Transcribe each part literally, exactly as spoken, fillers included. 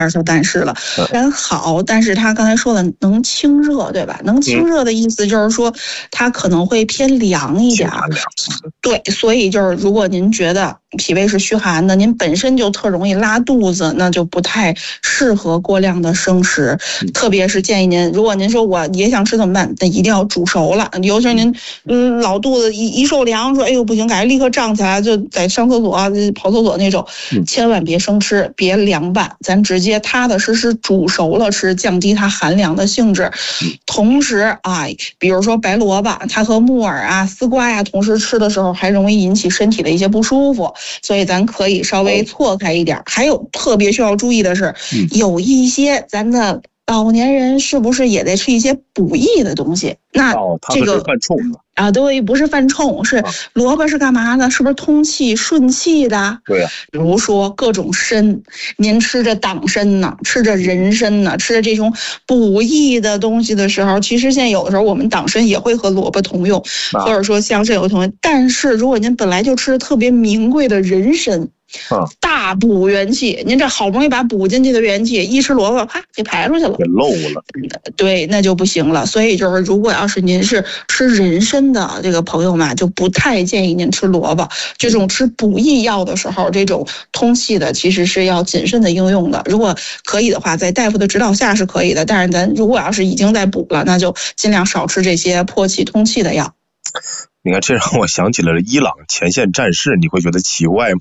就但是了，人好，但是他刚才说的能清热，对吧？能清热的意思就是说，它可能会偏凉一点。对，所以就是如果您觉得脾胃是虚寒的，您本身就特容易拉肚子，那就不太适合过量的生食。特别是建议您，如果您说我也想吃怎么办？那一定要煮熟了。尤其是您嗯老肚子一一受凉，说哎呦不行，感觉立刻胀起来，就在上厕所、跑厕所那种，千万别生吃，别凉拌，咱直接踏踏实实煮熟了吃，降低它寒凉的性质。同时啊，比如说白萝卜，它和木耳啊、丝瓜呀同时吃的时候，还容易引起身体的一些不舒服，所以咱可以稍微错开一点。还有特别需要注意的是，有一些咱的老年人是不是也得吃一些补益的东西？那这个、哦、 犯冲啊，对，不是犯冲，是萝卜是干嘛的？是不是通气顺气的？ 对呀、啊， 比如说各种参，您吃着党参呢，吃着人参呢，吃着这种补益的东西的时候，其实现在有的时候我们党参也会和萝卜同用，啊、或者说香参有同用。但是如果您本来就吃特别名贵的人参。 啊、 大补元气，您这好不容易把补进去的元气，一吃萝卜，啪给排出去了， 给漏了。 对，那就不行了。所以就是，如果要是您是吃人参的这个朋友嘛，就不太建议您吃萝卜。这种吃补益药的时候，这种通气的其实是要谨慎的应用的。如果可以的话，在大夫的指导下是可以的。但是咱如果要是已经在补了，那就尽量少吃这些破气通气的药。 你看，这让我想起了伊朗前线战士，你会觉得奇怪吗？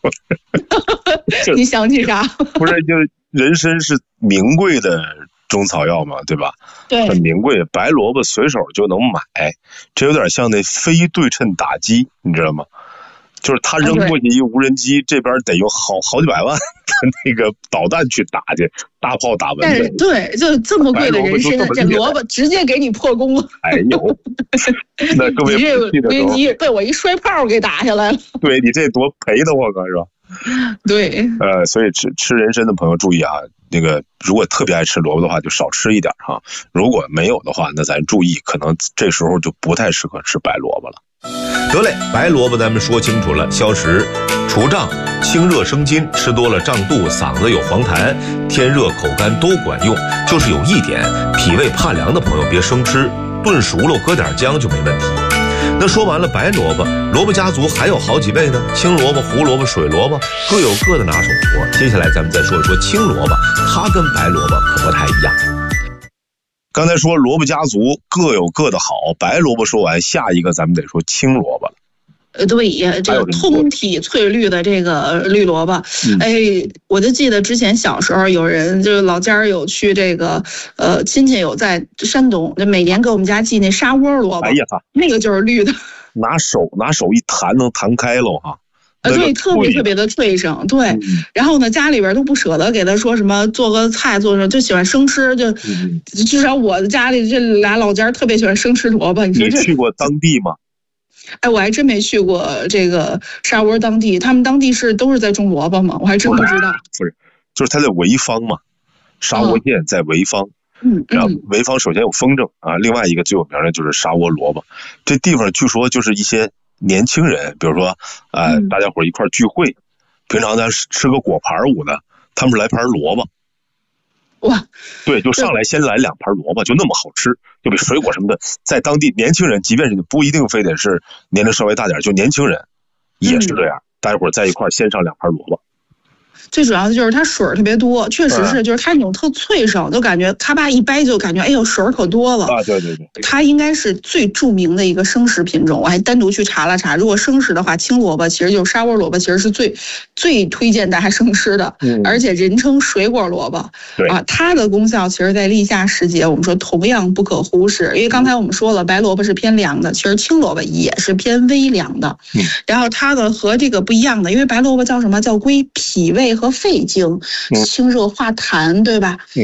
你想起啥？ 不是，就是人参是名贵的中草药嘛，对吧？ 对， 很名贵，白萝卜随手就能买，这有点像那非对称打击，你知道吗？就是他扔过去一无人机，这边得用好好几百万的那个导弹去打去，大炮打蚊子。 但是对，就这么贵的人参，这萝卜直接给你破功了。 哎呦，那各位你这你被我一摔炮给打下来了。 对你这多赔的我可是吧？ 对， 呃，所以吃吃人参的朋友注意啊，那个如果特别爱吃萝卜的话，就少吃一点哈。如果没有的话，那咱注意，可能这时候就不太适合吃白萝卜了。 得嘞，白萝卜咱们说清楚了，消食、除胀、清热生津，吃多了胀肚、嗓子有黄痰、天热口干都管用。就是有一点，脾胃怕凉的朋友别生吃，炖熟了搁点姜就没问题。那说完了白萝卜，萝卜家族还有好几味呢，青萝卜、胡萝卜、水萝卜各有各的拿手活。接下来咱们再说一说青萝卜，它跟白萝卜可不太一样。 刚才说萝卜家族各有各的好，白萝卜说完，下一个咱们得说青萝卜了。 呃，对呀，这个通体翠绿的这个绿萝卜，嗯、哎，我就记得之前小时候有人就是老家有去这个呃亲戚有在山东，就每年给我们家寄那沙窝萝卜， 哎呀， 那个就是绿的， 拿手拿手一弹能弹开了哈。 呃，对，特别特别的脆生，对。嗯、然后呢，家里边都不舍得给他说什么做个菜，做什就喜欢生吃，就、嗯、至少我的家里这俩老家特别喜欢生吃萝卜。你说你去过当地吗？ 哎，我还真没去过这个沙窝当地，他们当地是都是在种萝卜吗？我还真不知道。 不是，就是他在潍坊嘛，沙窝县在潍坊。 嗯， 然后潍坊首先有风筝啊，另外一个最有名的就是沙窝萝卜。这地方据说就是一些年轻人，比如说呃，大家伙一块聚会，平常咱吃个果盘舞的，他们来盘萝卜。 哇， 对，就上来先来两盘萝卜，就那么好吃，就比水果什么的，在当地年轻人，即便是不一定非得是年龄稍微大点，就年轻人也是这样，嗯、大家伙在一块先上两盘萝卜。 最主要的就是它水特别多，确实是，就是它那种特脆生，就感觉咔吧一掰就感觉，哎呦水可多了啊！对对对， 它应该是最著名的一个生食品种，我还单独去查了查，如果生食的话，青萝卜其实就是沙窝萝卜，其实是最最推荐大家生吃的，嗯、而且人称水果萝卜啊，它的功效其实在立夏时节，我们说同样不可忽视，因为刚才我们说了，白萝卜是偏凉的，其实青萝卜也是偏微凉的，嗯、然后它的和这个不一样的，因为白萝卜叫什么叫归脾胃和肺经，清热化痰，对吧？ 嗯，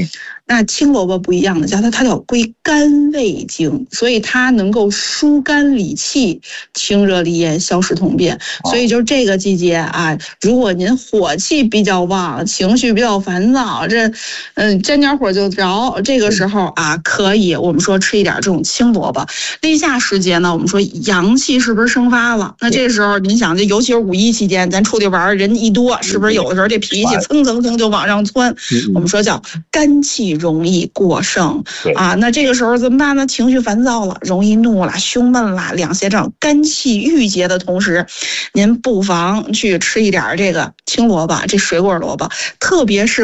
那青萝卜不一样的，叫它它叫归肝胃经，所以它能够疏肝理气、清热利咽、消食通便。所以就这个季节啊，如果您火气比较旺，情绪比较烦躁，这嗯沾点火就着，这个时候啊，可以我们说吃一点这种青萝卜。立夏时节呢，我们说阳气是不是生发了？那这时候您想，这尤其是五一期间，咱出去玩人一多，是不是有的时候这脾气蹭蹭蹭就往上窜？我们说叫肝气容易过盛啊。那这个时候怎么办呢？情绪烦躁了，容易怒了，胸闷了，两胁症，肝气郁结的同时，您不妨去吃一点这个青萝卜，这水果萝卜，特别是